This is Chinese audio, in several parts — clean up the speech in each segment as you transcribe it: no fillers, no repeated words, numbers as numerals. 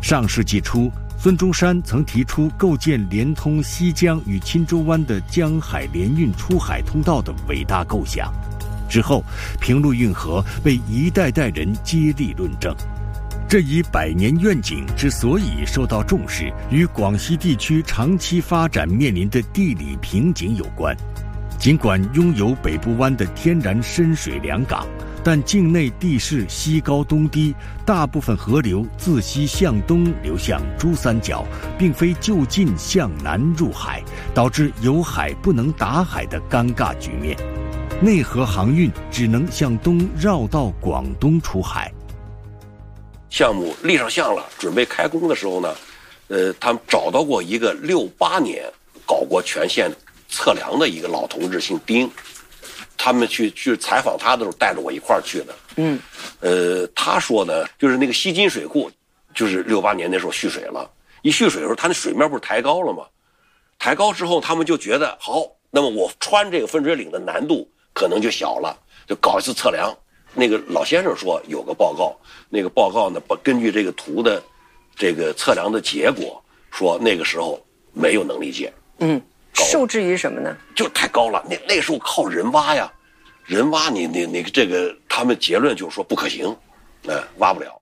上世纪初，孙中山曾提出构建连通西江与钦州湾的江海联运出海通道的伟大构想。之后，平陆运河被一代代人接力论证。这一百年愿景之所以受到重视，与广西地区长期发展面临的地理瓶颈有关。尽管拥有北部湾的天然深水良港，但境内地势西高东低，大部分河流自西向东流向珠三角，并非就近向南入海，导致有海不能打海的尴尬局面。内河航运只能向东绕到广东出海。 项目立上项了，准备开工的时候呢，他们找到过一个68年搞过全线测量的一个老同志，姓丁。他们去采访他的时候，带着我一块儿去的。他说呢，就是那个西津水库，就是68年那时候蓄水了，一蓄水的时候，它那水面不是抬高了吗？抬高之后，他们就觉得好，那么我穿这个分水岭的难度可能就小了，就搞一次测量。那个老先生说有个报告，那个报告呢，根据这个图的这个测量的结果，说那个时候没有能力建。 受制于什么呢？ 就太高了，那时候靠人挖呀，人挖你这个，他们结论就是说不可行，挖不了。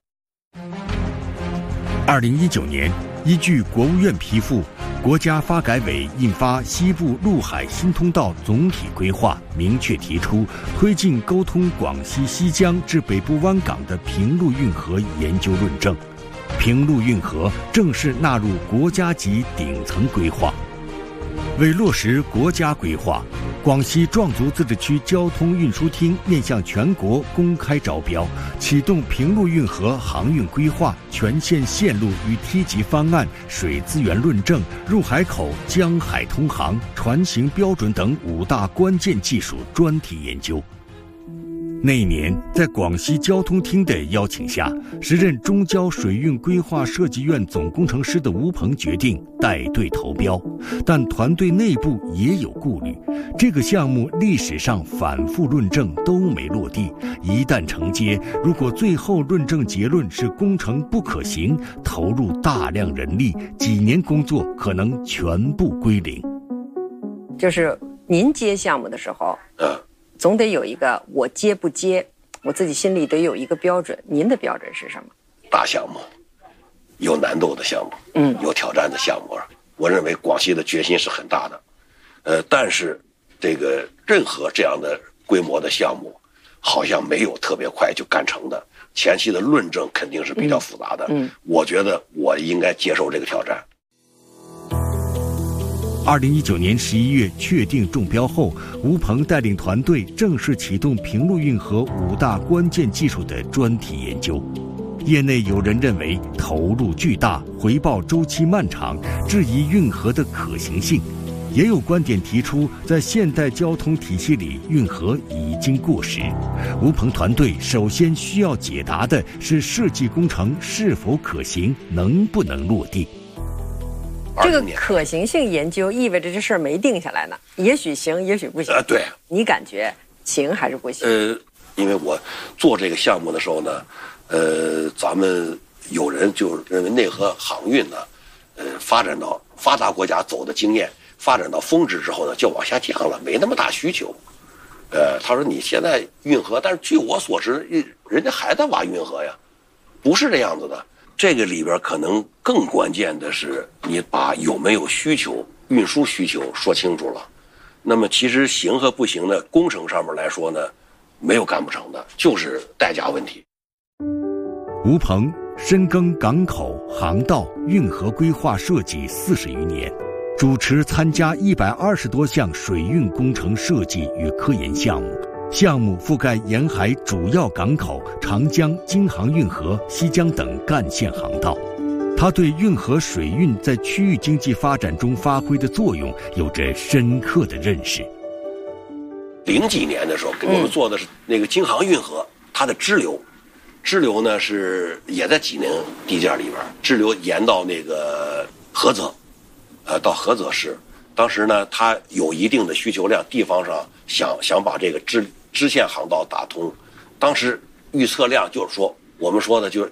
2019年，依据国务院批复，国家发改委印发《西部陆海新通道总体规划》，明确提出推进沟通广西西江至北部湾港的平陆运河研究论证，平陆运河正式纳入国家级顶层规划。为落实国家规划，广西壮族自治区交通运输厅面向全国公开招标，启动平陆运河航运规划、全线线路与梯级方案、水资源论证、入海口、江海通航、船型标准等5大关键技术专题研究。那一年，在广西交通厅的邀请下，时任中交水运规划设计院总工程师的吴鹏决定带队投标，但团队内部也有顾虑。这个项目历史上反复论证都没落地，一旦承接，如果最后论证结论是工程不可行，投入大量人力，几年工作可能全部归零。 就是您接项目的时候，总得有一个我接不接，我自己心里得有一个标准。您的标准是什么？ 大项目，有难度的项目，有挑战的项目。我认为广西的决心是很大的，但是这个任何这样的规模的项目，好像没有特别快就干成的，前期的论证肯定是比较复杂的。我觉得我应该接受这个挑战。 2019年11月确定中标后，吴鹏带领团队正式启动平陆运河5大关键技术的专题研究。业内有人认为投入巨大，回报周期漫长，质疑运河的可行性；也有观点提出，在现代交通体系里，运河已经过时。吴鹏团队首先需要解答的是设计工程是否可行，能不能落地。 这个可行性研究意味着这事儿没定下来呢，也许行，也许不行。 对， 你感觉行还是不行？ 因为我做这个项目的时候呢，咱们有人就认为内河航运呢，发展到发达国家走的经验，发展到峰值之后呢，就往下降了，没那么大需求。他说你现在运河，但是据我所知，人家还在挖运河呀，不是这样子的。这个里边可能更关键的是，你把有没有需求、运输需求说清楚了。那么其实行和不行的工程上面来说呢，没有干不成的，就是代价问题。 吴鹏深耕港口、航道、运河规划设计40余年，主持参加120多项水运工程设计与科研项目。项目覆盖沿海主要港口、长江、京杭运河、西江等干线航道。他对运河水运在区域经济发展中发挥的作用有着深刻的认识。 00几年的时候，我们做的是那个京杭运河，它的支流呢是也在济宁地界里边，支流沿到那个菏泽，到菏泽市。当时呢，它有一定的需求量，地方上想把这个支线航道打通。当时预测量就是说，我们说的就是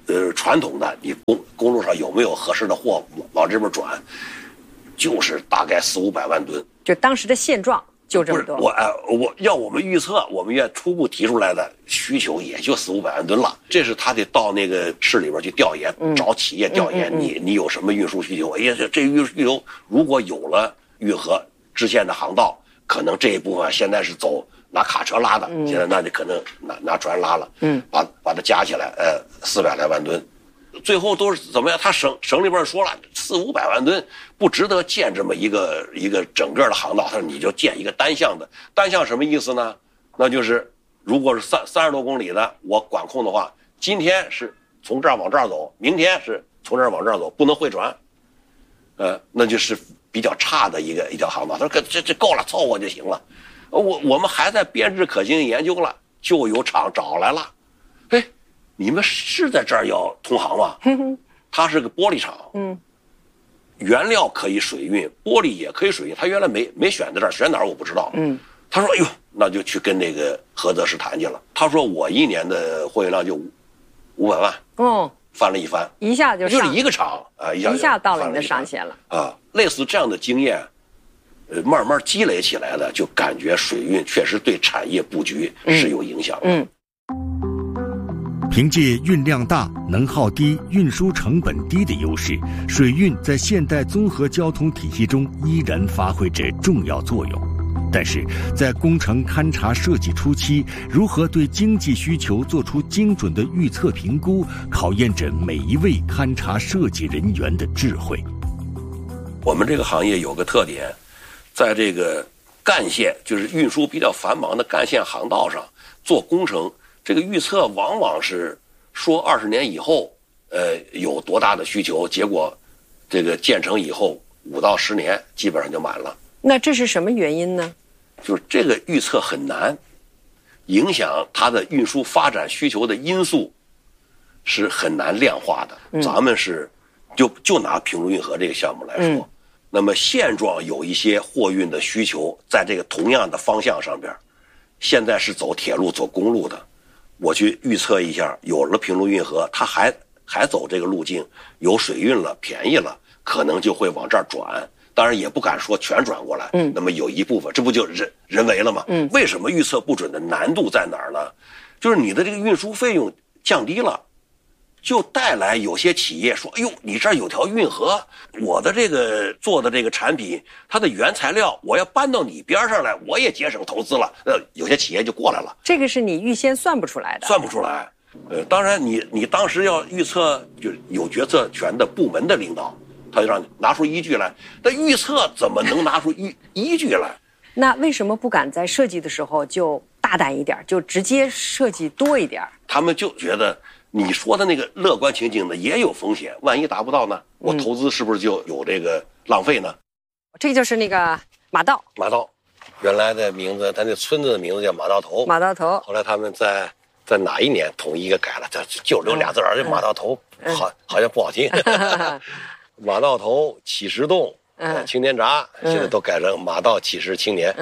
传统的你公路上有没有合适的货往这边转，就是大概400-500万吨， 就当时的现状就这么多。 我们预测，我们初步提出来的需求也就400-500万吨了。这是他得到那个市里边去调研，找企业调研，你有什么运输需求？哎呀，这运输需求如果有了运河支线的航道，可能这一部分现在是拿卡车拉的，现在那就可能拿船拉了，把它加起来，400来万吨。最后都是怎么样？他省里边说了，400-500万吨不值得建这么一个整个的航道。他说你就建一个单向的，单向什么意思呢？那就是如果是30多公里的我管控的话，今天是从这儿往这儿走，明天是从这儿往这儿走，不能汇转，那就是比较差的一条航道。他说这够了，凑合就行了。我们还在编制可行性研究了，就有厂找来了，哎。你们是在这儿要通航吗？它是个玻璃厂，原料可以水运，玻璃也可以水运。他原来没选在这儿，选哪儿我不知道。他说：“哎呦，那就去跟那个菏泽市谈去了。”他说：“我一年的货运量就500万，翻了一番， 一下就是一个厂啊，一下到了你的上限了啊。类似这样的经验，慢慢积累起来的，就感觉水运确实对产业布局是有影响的。 凭借运量大、能耗低、运输成本低的优势，水运在现代综合交通体系中依然发挥着重要作用。但是，在工程勘察设计初期，如何对经济需求做出精准的预测评估，考验着每一位勘察设计人员的智慧。 我们这个行业有个特点，在这个干线，就是运输比较繁忙的干线航道上做工程。这个预测往往是说20年以后，有多大的需求，结果这个建成以后5到10年基本上就满了。 那这是什么原因呢？ 就是这个预测很难，影响它的运输发展需求的因素是很难量化的。咱们是就拿平陆运河这个项目来说，那么现状有一些货运的需求在这个同样的方向上边，现在是走铁路走公路的。我去预测一下，有了平陆运河，它还走这个路径，有水运了，便宜了，可能就会往这儿转。当然也不敢说全转过来，那么有一部分，这不就人为了吗？为什么预测不准的难度在哪儿呢？就是你的这个运输费用降低了，就带来有些企业说，哎呦，你这儿有条运河，我的这个做的这个产品，它的原材料我要搬到你边上来，我也节省投资了。有些企业就过来了。 这个是你预先算不出来的。 算不出来。当然你当时要预测，就是有决策权的部门的领导，他就让你拿出依据来。但预测怎么能拿出依据来？ 那为什么不敢在设计的时候就大胆一点，就直接设计多一点？ 他们就觉得你说的那个乐观情景呢也有风险，万一达不到呢，我投资是不是就有这个浪费呢？ 这就是那个马道， 原来的名字，他那村子的名字叫马道头。后来他们在哪一年统一给改了，就留俩字儿，这马道头，好像不好听。马道头启石洞，青年闸，现在都改成马道启石青年。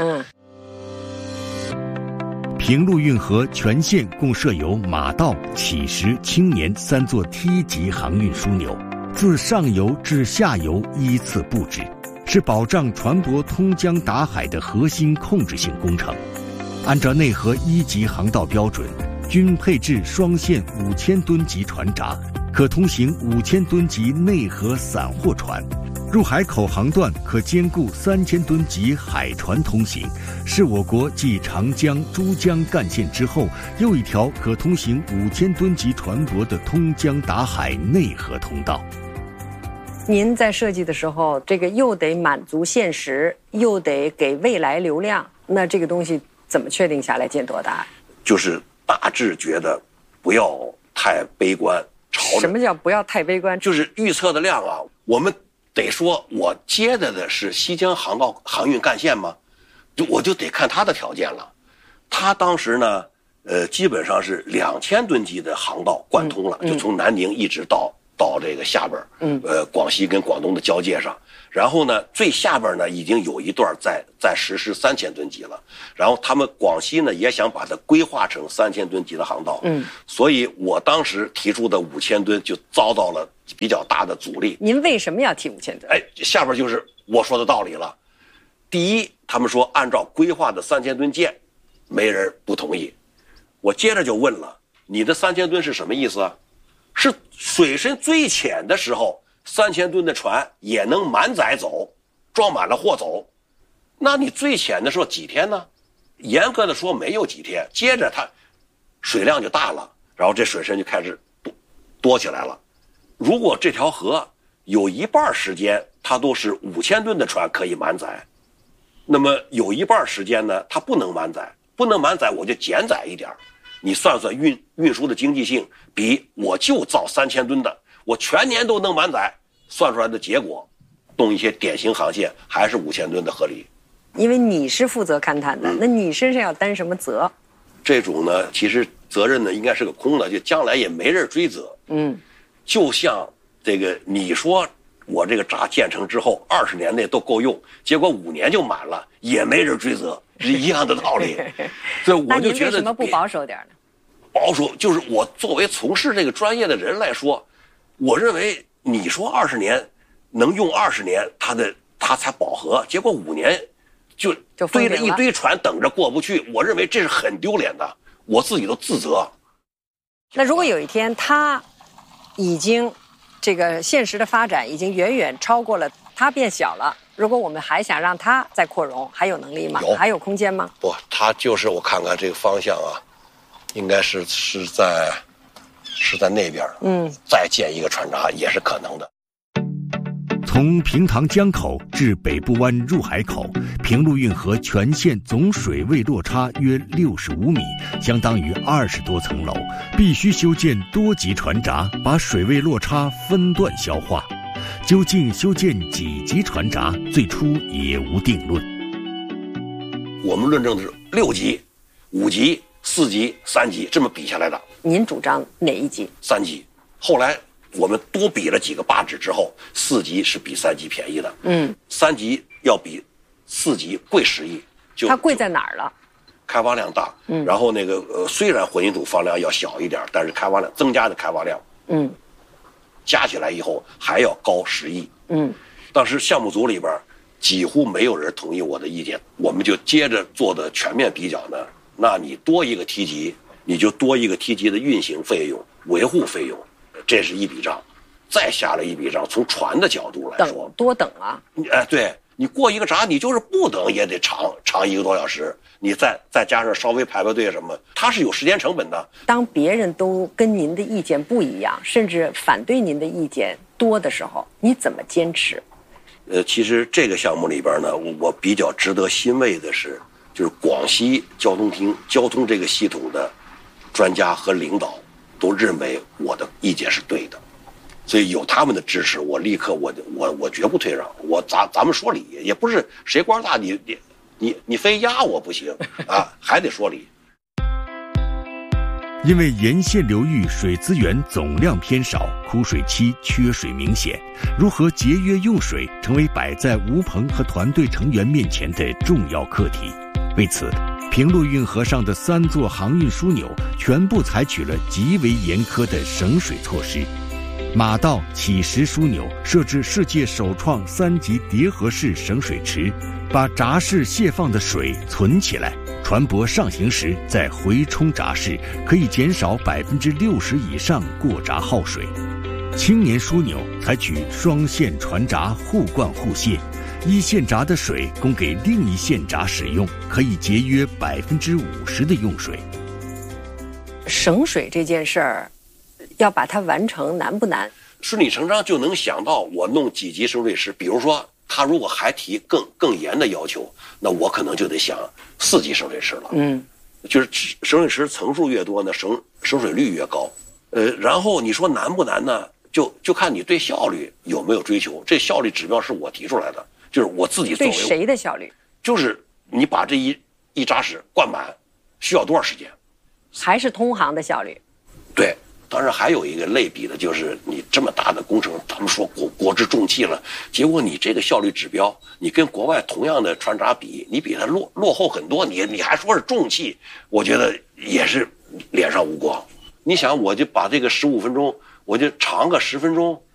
平陆运河全线共设有马道、启石、青年3座梯级航运枢纽，自上游至下游依次布置，是保障船舶通江达海的核心控制性工程。按照内河1级航道标准，均配置双线5000吨级船闸，可通行5000吨级内河散货船。入海口航段可兼顾3000吨级海船通行，是我国继长江、珠江干线之后又一条可通行5000吨级船舶的通江达海内河通道。 您在设计的时候，这个又得满足现实，又得给未来流量，那这个东西怎么确定下来见多大？ 就是大致觉得不要太悲观， 什么叫不要太悲观？ 就是预测的量啊，我们得说我接的是西江航运干线吗？我就得看它的条件了。它当时呢，基本上是2000吨级的航道贯通了，就从南宁一直到到这个下边，广西跟广东的交界上。然后呢，最下边呢已经有一段在实施3000吨级了。然后他们广西呢也想把它规划成3000吨级的航道。所以我当时提出的5000吨就遭到了比较大的阻力。 您为什么要提5000吨？ 下边就是我说的道理了。第一，他们说按照规划的3000吨建，没人不同意。我接着就问了，你的3000吨是什么意思啊？是水深最浅的时候，3000吨的船也能满载走，装满了货走。那你最浅的时候几天呢？严格的说没有几天，接着它水量就大了，然后这水深就开始多起来了。如果这条河有一半时间它都是5000吨的船可以满载，那么有一半时间呢它不能满载，我就减载一点。你算算运输的经济性，比我就造3000吨的，我全年都能满载，算出来的结果，动一些典型航线还是5000吨的合理。 因为你是负责勘探的，那你身上要担什么责？ 这种呢，其实责任呢应该是个空的，就将来也没人追责。就像这个你说我这个闸建成之后20年内都够用，结果5年就满了，也没人追责，是一样的道理。所以我就觉得， 那您为什么不保守点呢？ 保守就是我作为从事这个专业的人来说，我认为你说20年能用20年，它才饱和，结果5年就堆着一堆船等着过不去，我认为这是很丢脸的，我自己都自责。 那如果有一天它已经这个现实的发展已经远远超过了，它变小了，如果我们还想让它再扩容，还有能力吗？还有空间吗？ 不，它就是我看看这个方向啊，应该是在那边，再建一个船闸也是可能的。 从平塘江口至北部湾入海口，平陆运河全线总水位落差约65米，相当于20多层楼，必须修建多级船闸，把水位落差分段消化。究竟修建几级船闸，最初也无定论。 我们论证的是6级、5级、4级、3级这么比下来的。 您主张哪一级 ？3级。后来我们多比了几个8指之后，4级是比3级便宜的。3级要比4级贵10亿。 它贵在哪儿了？ 开发量大。然后那个虽然混凝土放量要小一点，但是开发量增加的开发量，加起来以后还要高10亿。当时项目组里边几乎没有人同意我的意见，我们就接着做的全面比较呢。那你多一个梯级，你就多一个梯级的运行费用、维护费用，这是一笔账。再下了一笔账，从船的角度来说， 多等啊！ 对，你过一个闸，你就是不等也得长1个多小时，你再加上稍微排队什么，它是有时间成本的。 当别人都跟您的意见不一样，甚至反对您的意见多的时候，你怎么坚持？ 其实这个项目里边呢，我比较值得欣慰的是，就是广西交通厅交通这个系统的专家和领导都认为我的意见是对的，所以有他们的支持，我立刻我绝不退让。咱们说理，也不是谁官大你非压我不行啊，还得说理。 因为沿线流域水资源总量偏少，枯水期缺水明显，如何节约用水成为摆在吴鹏和团队成员面前的重要课题。为此，平陆运河上的3座航运枢纽全部采取了极为严苛的省水措施。马道起石枢纽设置世界首创3级叠合式省水池，把闸室泄放的水存起来，船舶上行时再回冲闸室，可以减少60%以上过闸耗水。青年枢纽采取双线船闸互灌互泄，一线闸的水供给另一线闸使用，可以节约50%的用水。 省水这件事儿，要把它完成难不难？ 顺理成章就能想到，我弄几级省水池，比如说他如果还提更严的要求，那我可能就得想4级省水池了。就是省水池层数越多呢，省水率越高。然后你说难不难呢？就看你对效率有没有追求。这效率指标是我提出来的，就是我自己作为。 对谁的效率？ 就是你把这一闸室灌满，需要多少时间？ 还是通航的效率？ 对， 当然还有一个类比的，就是你这么大的工程，他们说国之重器了，结果你这个效率指标，你跟国外同样的船闸比，你比它落后很多，你还说是重器，我觉得也是脸上无光。你想，我就把这个15分钟，我就长个10分钟，